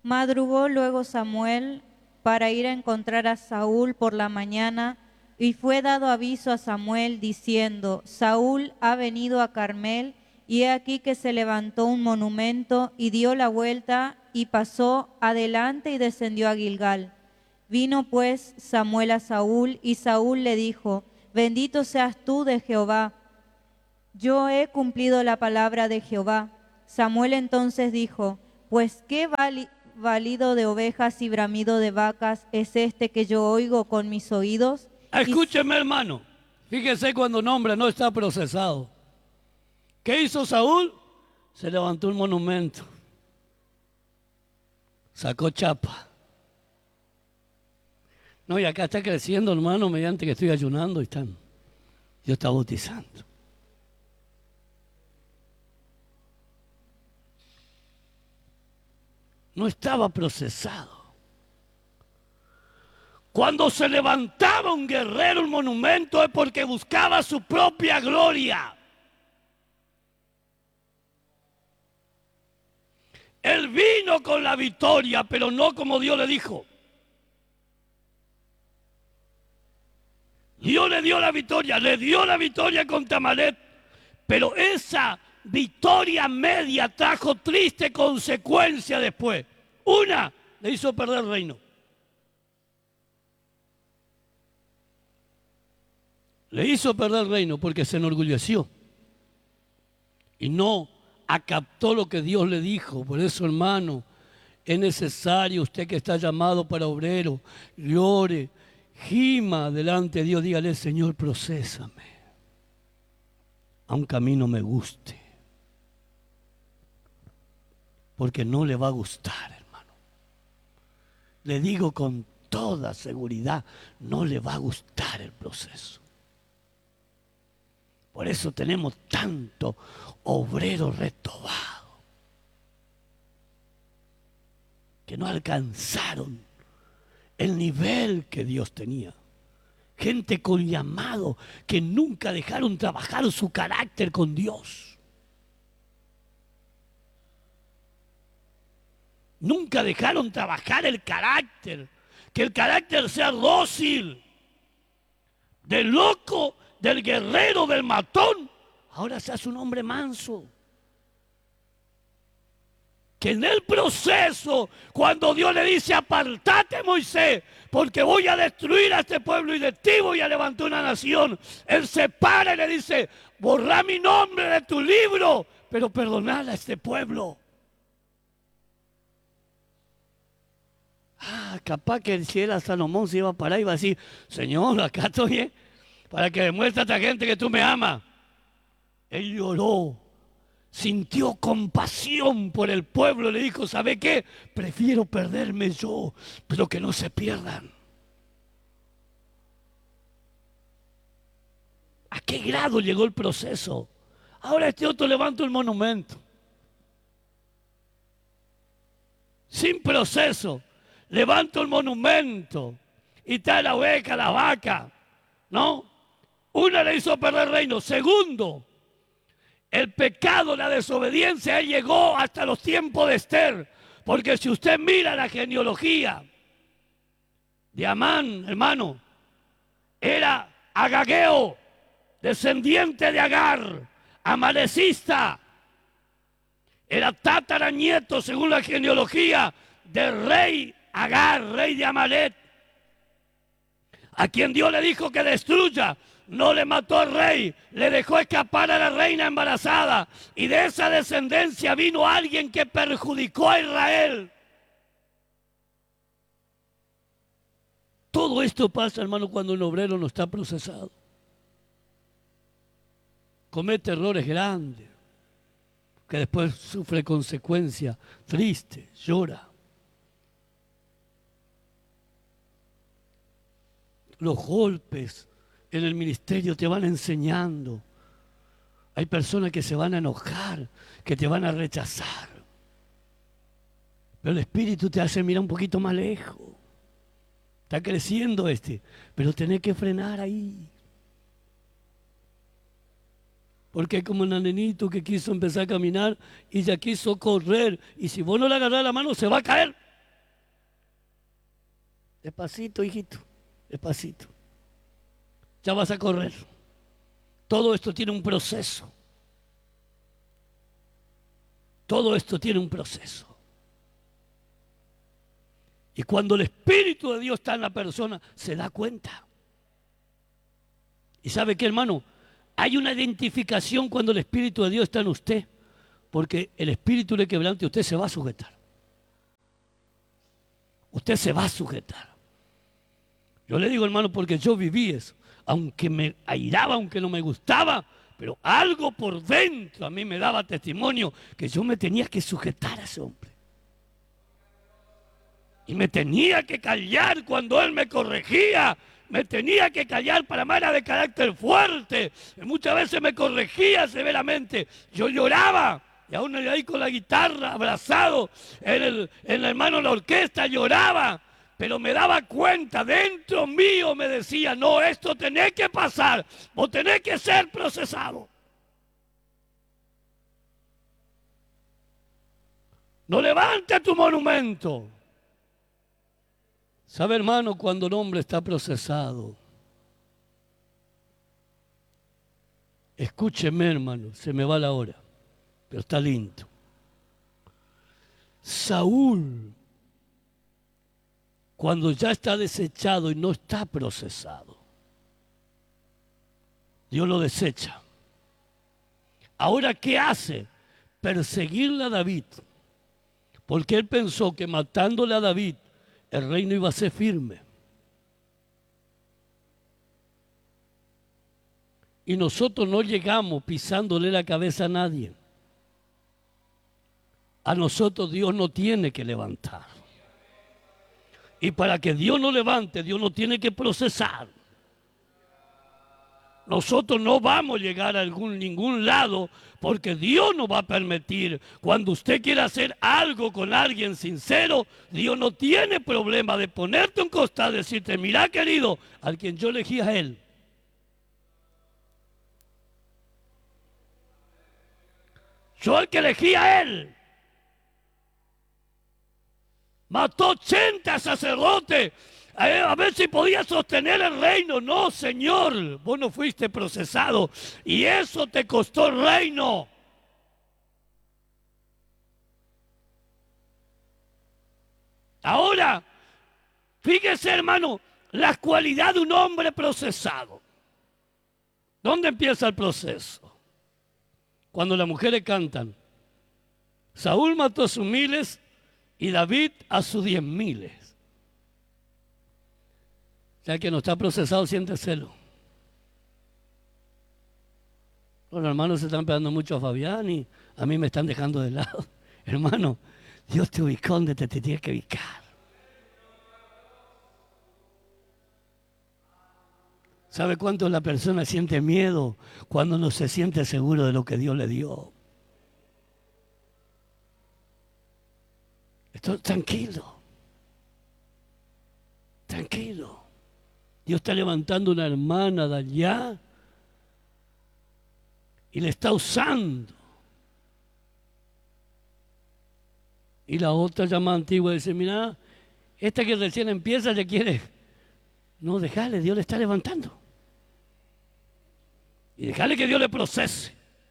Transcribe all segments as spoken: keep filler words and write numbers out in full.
Madrugó luego Samuel para ir a encontrar a Saúl por la mañana, y fue dado aviso a Samuel diciendo: Saúl ha venido a Carmel, y he aquí que se levantó un monumento, y dio la vuelta, y pasó adelante y descendió a Gilgal. Vino pues Samuel a Saúl, y Saúl le dijo: Bendito seas tú de Jehová, yo he cumplido la palabra de Jehová. Samuel entonces dijo: Pues qué vali- balido de ovejas y bramido de vacas es este que yo oigo con mis oídos. Y Escúcheme, hermano. Fíjese cuando un hombre no está procesado. ¿Qué hizo Saúl? Se levantó un monumento. Sacó chapa. No, y acá está creciendo, hermano, mediante que estoy ayunando y están. Dios está bautizando. No estaba procesado. Cuando se levantaba un guerrero, un monumento, es porque buscaba su propia gloria. Él vino con la victoria, pero no como Dios le dijo. Dios le dio la victoria, le dio la victoria contra Amalek, pero esa victoria media trajo triste consecuencia después. Una, le hizo perder el reino. Le hizo perder el reino porque se enorgulleció y no acató lo que Dios le dijo. Por eso, hermano, es necesario, usted que está llamado para obrero, llore, gima delante de Dios, dígale: Señor, procésame, aunque a mí no me guste, porque no le va a gustar, hermano. Le digo con toda seguridad, no le va a gustar el proceso. Por eso tenemos tanto obrero retobado que no alcanzaron el nivel que Dios tenía. Gente con llamado que nunca dejaron trabajar su carácter con Dios. Nunca dejaron trabajar el carácter. Que el carácter sea dócil. Del loco, del guerrero, del matón, ahora se hace un hombre manso. Que en el proceso, cuando Dios le dice: apartate, Moisés, porque voy a destruir a este pueblo y de ti voy a levantar una nación, él se para y le dice: borra mi nombre de tu libro, pero perdonad a este pueblo. Ah, capaz que si era Salomón se iba a parar y iba a decir: Señor, acá estoy, ¿eh? Para que demuestre a esta gente que tú me amas. Él lloró, sintió compasión por el pueblo, le dijo: ¿sabe qué? Prefiero perderme yo, pero que no se pierdan. ¿A qué grado llegó el proceso? Ahora este otro levanta un monumento. Sin proceso, levanta un monumento y trae la oveja, la vaca, ¿no? Una le hizo perder el reino. Segundo, el pecado, la desobediencia, él llegó hasta los tiempos de Esther. Porque si usted mira la genealogía de Amán, hermano, era agageo, descendiente de Agar, amalecista. Era tataranieto, según la genealogía, del rey Agar, rey de Amalek, a quien Dios le dijo que destruya. No le mató al rey, le dejó escapar a la reina embarazada. Y de esa descendencia vino alguien que perjudicó a Israel. Todo esto pasa, hermano, cuando un obrero no está procesado. Comete errores grandes, que después sufre consecuencias tristes, llora. Los golpes en el ministerio te van enseñando. Hay personas que se van a enojar, que te van a rechazar. Pero el Espíritu te hace mirar un poquito más lejos. Está creciendo este, pero tenés que frenar ahí. Porque es como un nenito que quiso empezar a caminar y ya quiso correr. Y si vos no le agarrás la mano, se va a caer. Despacito, hijito, despacito. Ya vas a correr. Todo esto tiene un proceso. Todo esto tiene un proceso. Y cuando el Espíritu de Dios está en la persona, se da cuenta. ¿Y sabe qué, hermano? Hay una identificación cuando el Espíritu de Dios está en usted, porque el Espíritu le quebrante, usted se va a sujetar. Usted se va a sujetar. Yo le digo, hermano, porque yo viví eso. Aunque me airaba, aunque no me gustaba, pero algo por dentro a mí me daba testimonio que yo me tenía que sujetar a ese hombre. Y me tenía que callar cuando él me corregía. Me tenía que callar, para más era de carácter fuerte. Muchas veces me corregía severamente. Yo lloraba. Y aún ahí con la guitarra, abrazado en el, en la hermano de la orquesta, lloraba. Pero me daba cuenta, dentro mío me decía, no, esto tenés que pasar, vos tenés que ser procesado. No levante tu monumento. ¿Sabe, hermano, cuando un hombre está procesado? Escúcheme, hermano, se me va la hora, pero está lindo. Saúl, cuando ya está desechado y no está procesado, Dios lo desecha. Ahora, ¿qué hace? Perseguirle a David, porque él pensó que matándole a David, el reino iba a ser firme. Y nosotros no llegamos pisándole la cabeza a nadie. A nosotros Dios no tiene que levantar. Y para que Dios no levante, Dios no tiene que procesar. Nosotros no vamos a llegar a algún, ningún lado porque Dios no va a permitir. Cuando usted quiera hacer algo con alguien sincero, Dios no tiene problema de ponerte un costado y decirte, mira, querido, al quien yo elegí a él. Yo el que elegí a él. Mató ochenta sacerdotes a ver si podía sostener el reino. No, Señor, vos no fuiste procesado y eso te costó el reino. Ahora, fíjese, hermano, la cualidad de un hombre procesado. ¿Dónde empieza el proceso? Cuando las mujeres cantan, Saúl mató a sus miles y David a sus diez miles. Ya que no está procesado, siente celo. Los hermanos se están pegando mucho a Fabián y a mí me están dejando de lado. Hermano, Dios te ubicó donde te, te tienes que ubicar. ¿Sabe cuánto la persona siente miedo cuando no se siente seguro de lo que Dios le dio? Estoy tranquilo. Tranquilo. Dios está levantando una hermana de allá y le está usando. Y la otra ya más antigua dice, mira, esta que recién empieza ya quiere. No, dejale, Dios le está levantando. Y dejale que Dios le procese.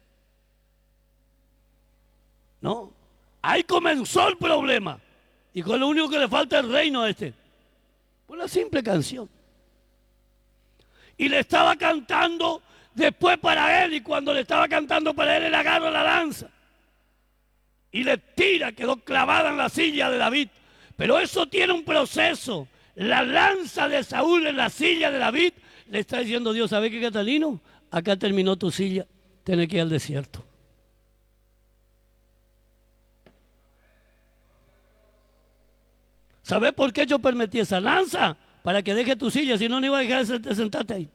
No, ahí comenzó el problema. Y con lo único que le falta el reino a este. Por la simple canción. Y le estaba cantando después para él, y cuando le estaba cantando para él, él agarra la lanza y le tira, quedó clavada en la silla de David. Pero eso tiene un proceso. La lanza de Saúl en la silla de David le está diciendo Dios, ¿sabe qué, Catalino? Acá terminó tu silla, tenés que ir al desierto. ¿Sabes por qué yo permití esa lanza? Para que deje tu silla, si no, no iba a dejar de sentarte ahí.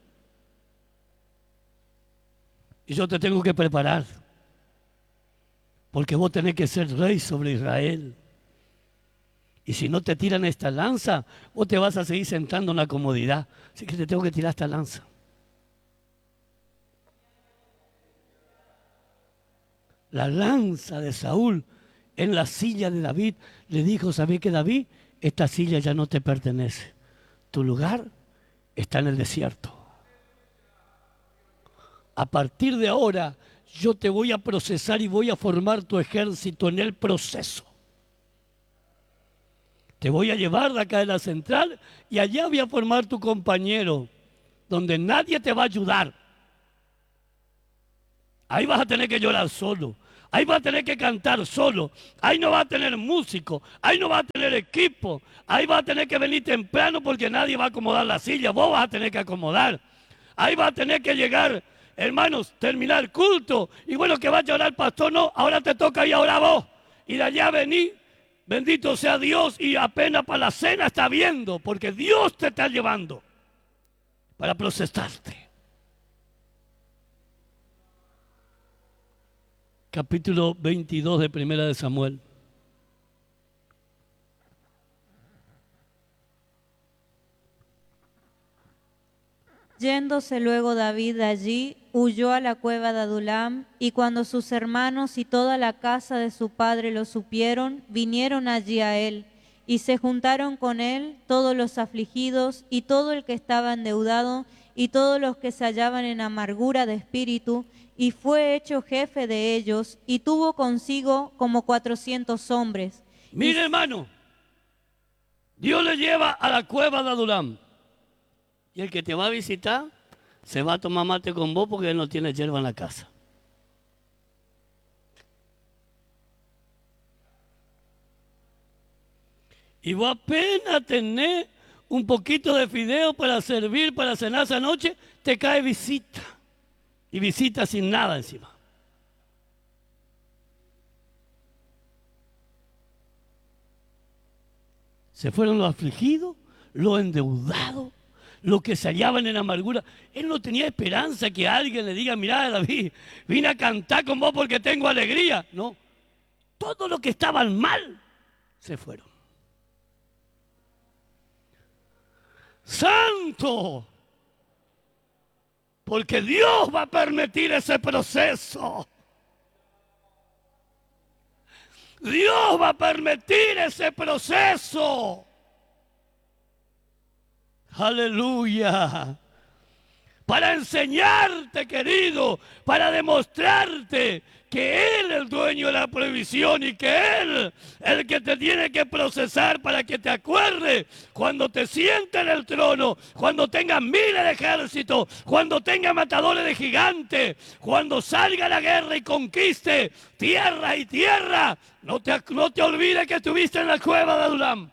Y yo te tengo que preparar. Porque vos tenés que ser rey sobre Israel. Y si no te tiran esta lanza, vos te vas a seguir sentando en la comodidad. Así que te tengo que tirar esta lanza. La lanza de Saúl en la silla de David le dijo, ¿sabés qué, David? Esta silla ya no te pertenece. Tu lugar está en el desierto. A partir de ahora, yo te voy a procesar y voy a formar tu ejército en el proceso. Te voy a llevar de acá de la central y allá voy a formar tu compañero, donde nadie te va a ayudar. Ahí vas a tener que llorar solo. Ahí vas a tener que cantar solo. Ahí no vas a tener músico. Ahí no vas a tener equipo. Ahí vas a tener que venir temprano porque nadie va a acomodar la silla. Vos vas a tener que acomodar. Ahí vas a tener que llegar, hermanos, terminar culto. Y bueno, que vaya a orar el pastor. No, ahora te toca ir a orar vos. Y de allá vení. Bendito sea Dios. Y apenas para la cena está viendo. Porque Dios te está llevando para procesarte. Capítulo veintidós de Primera de Samuel. Yéndose luego David de allí, huyó a la cueva de Adulam, y cuando sus hermanos y toda la casa de su padre lo supieron, vinieron allí a él, y se juntaron con él todos los afligidos, y todo el que estaba endeudado, y todos los que se hallaban en amargura de espíritu, y fue hecho jefe de ellos, y tuvo consigo como cuatrocientos hombres. Mire, y... hermano, Dios le lleva a la cueva de Adulam. Y el que te va a visitar se va a tomar mate con vos porque él no tiene hierba en la casa. Y vos apenas tenés un poquito de fideo para servir, para cenar esa noche, te cae visita. Y visita sin nada encima. Se fueron los afligidos, los endeudados, los que se hallaban en amargura. Él no tenía esperanza que alguien le diga, mirá David, vine a cantar con vos porque tengo alegría. No, todos los que estaban mal se fueron. ¡Santo! Porque Dios va a permitir ese proceso. Dios va a permitir ese proceso. Aleluya. Para enseñarte, querido, para demostrarte que Él es el dueño de la provisión y que Él es el que te tiene que procesar para que te acuerdes cuando te sientes en el trono, cuando tengas miles de ejércitos, cuando tengas matadores de gigantes, cuando salga la guerra y conquiste tierra y tierra, no te, no te olvides que estuviste en la cueva de Adulam.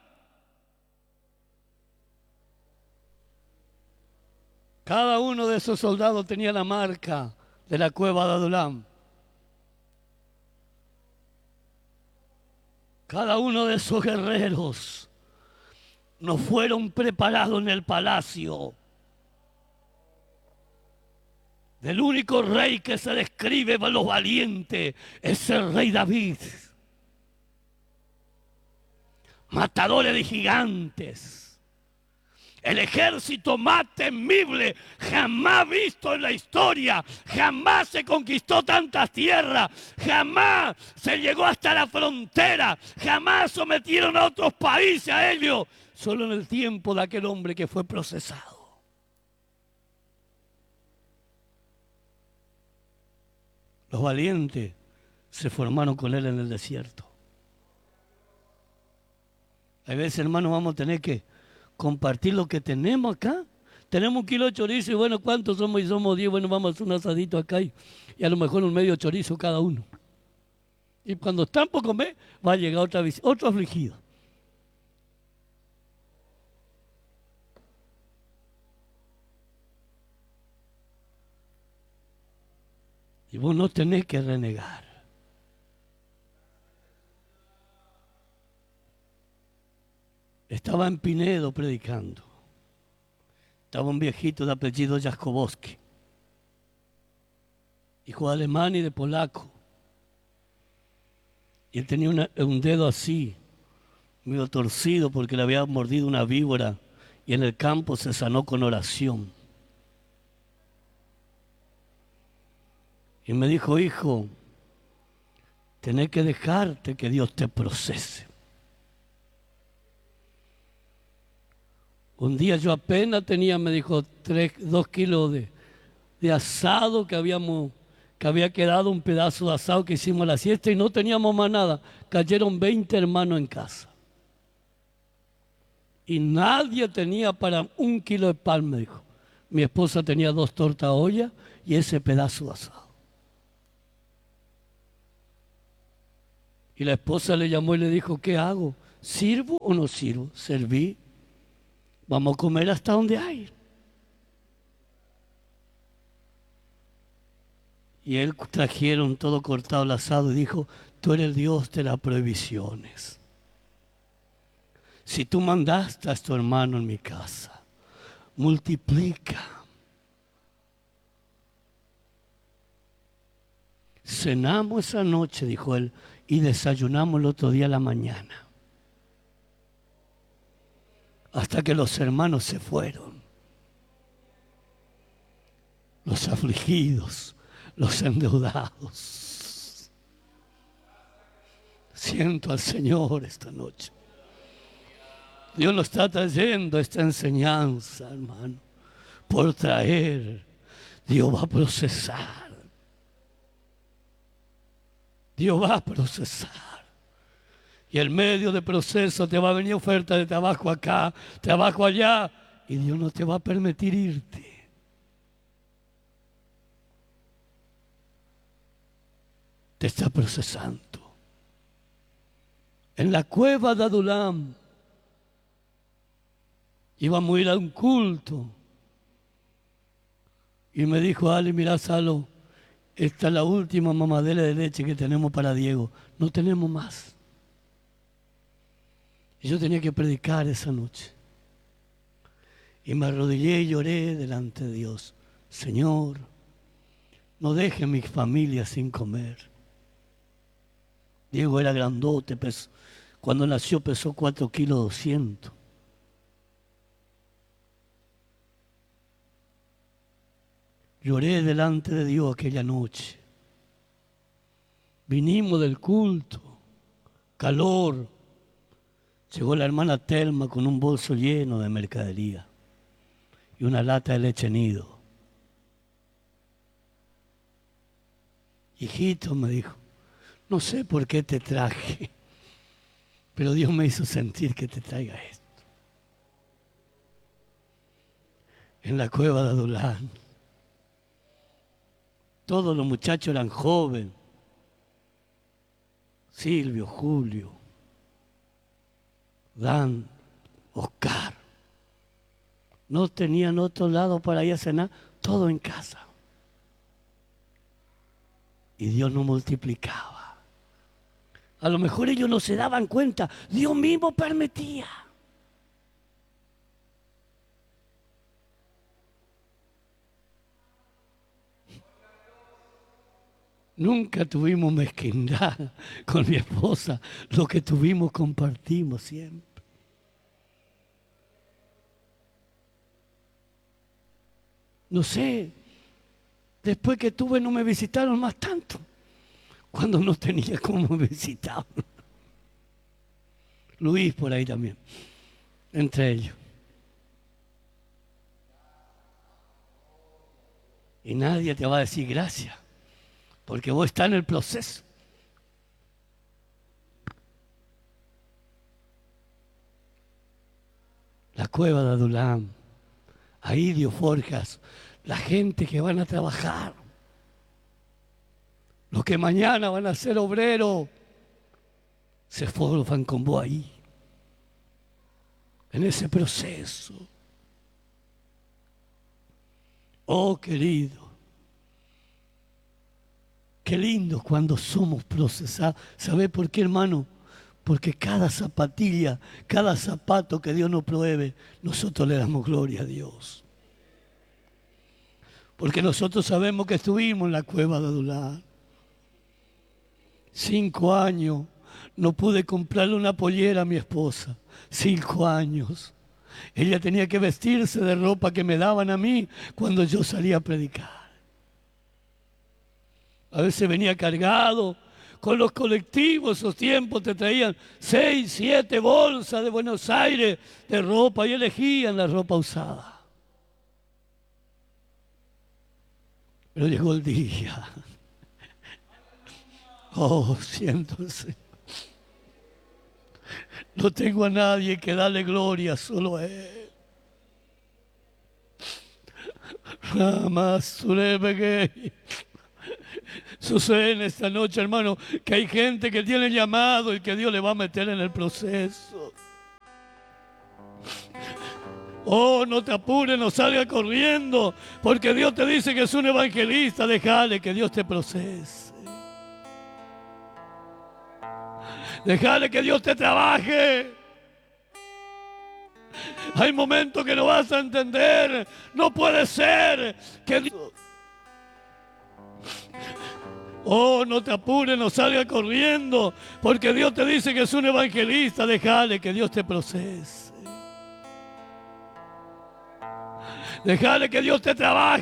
Cada uno de esos soldados tenía la marca de la cueva de Adulam. Cada uno de esos guerreros no fueron preparados en el palacio del único rey que se describe para los valientes, es el rey David. Matadores de gigantes. El ejército más temible jamás visto en la historia. Jamás se conquistó tantas tierras. Jamás se llegó hasta la frontera. Jamás sometieron a otros países a ellos. Solo en el tiempo de aquel hombre que fue procesado. Los valientes se formaron con él en el desierto. A veces, hermanos, vamos a tener que compartir lo que tenemos acá. Tenemos un kilo de chorizo y bueno, ¿cuántos somos? Y somos diez, bueno, vamos a hacer un asadito acá y, y a lo mejor un medio chorizo cada uno. Y cuando están por comer, va a llegar otra vez, otro afligido. Y vos no tenés que renegar. Estaba en Pinedo predicando. Estaba un viejito de apellido Jaskowski, hijo de alemán y de polaco. Y él tenía una, un dedo así, medio torcido porque le había mordido una víbora y en el campo se sanó con oración. Y me dijo, hijo, tenés que dejarte que Dios te procese. Un día yo apenas tenía, me dijo, tres, dos kilos de, de asado que habíamos, que había quedado un pedazo de asado que hicimos a la siesta y no teníamos más nada. Cayeron veinte hermanos en casa. Y nadie tenía para un kilo de pan, me dijo. Mi esposa tenía dos tortas olla y ese pedazo de asado. Y la esposa le llamó y le dijo, ¿qué hago? ¿Sirvo o no sirvo? Serví. Vamos a comer hasta donde hay. Y él trajeron todo cortado el asado y dijo, tú eres el Dios de las prohibiciones. Si tú mandaste a tu hermano en mi casa, multiplica. Cenamos esa noche, dijo él, y desayunamos el otro día a la mañana. Hasta que los hermanos se fueron. Los afligidos, los endeudados. Siento al Señor esta noche. Dios nos está trayendo esta enseñanza, hermano, por traer. Dios va a procesar. Dios va a procesar. Y en medio de proceso te va a venir oferta de trabajo acá, trabajo allá, y Dios no te va a permitir irte. Te está procesando. En la cueva de Adulam íbamos a ir a un culto. Y me dijo, Ale, mira, Salo, esta es la última mamadera de leche que tenemos para Diego. No tenemos más. Y yo tenía que predicar esa noche. Y me arrodillé y lloré delante de Dios. Señor, no deje a mi familia sin comer. Diego era grandote, pesó, cuando nació pesó cuatro kilos doscientos. Lloré delante de Dios aquella noche. Vinimos del culto, calor. Llegó la hermana Telma con un bolso lleno de mercadería y una lata de leche nido. Hijito, me dijo, no sé por qué te traje, pero Dios me hizo sentir que te traiga esto. En la cueva de Adulán. Todos los muchachos eran jóvenes. Silvio, Julio, Dan, Oscar. No tenían otro lado para ir a cenar, todo en casa. Y Dios no multiplicaba. A lo mejor ellos no se daban cuenta, Dios mismo permitía. Nunca tuvimos mezquindad con mi esposa. Lo que tuvimos compartimos siempre. No sé, después que tuve no me visitaron más tanto. Cuando no tenía cómo me visitaban. Luis por ahí también, entre ellos. Y nadie te va a decir gracias. Porque vos estás en el proceso. La cueva de Adulam. Ahí Dios forjas la gente que van a trabajar. Los que mañana van a ser obreros. Se forjan con vos ahí. En ese proceso. Oh, querido. Qué lindo cuando somos procesados. ¿Sabe por qué, hermano? Porque cada zapatilla, cada zapato que Dios nos provee, nosotros le damos gloria a Dios. Porque nosotros sabemos que estuvimos en la cueva de Adulam. Cinco años no pude comprarle una pollera a mi esposa. Cinco años. Ella tenía que vestirse de ropa que me daban a mí cuando yo salía a predicar. A veces venía cargado con los colectivos, esos tiempos te traían seis, siete bolsas de Buenos Aires de ropa y elegían la ropa usada. Pero llegó el día. Oh, siento el Señor. No tengo a nadie que darle gloria, solo a Él. Jamás sucede en esta noche, hermano, que hay gente que tiene llamado y que Dios le va a meter en el proceso. Oh, no te apures, no salga corriendo, porque Dios te dice que es un evangelista. Déjale que Dios te procese. Déjale que Dios te trabaje. Hay momentos que no vas a entender. No puede ser que Dios... Oh, no te apures, no salga corriendo, porque Dios te dice que es un evangelista. Déjale que Dios te procese. Déjale que Dios te trabaje.